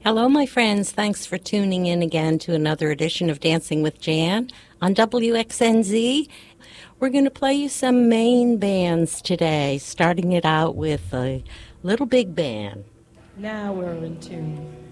Hello, my friends. Thanks for tuning in again to another edition of Dancing with Jan on WXNZ. We're going to play you some Maine bands today, starting it out with a little big band. Now we're in tune.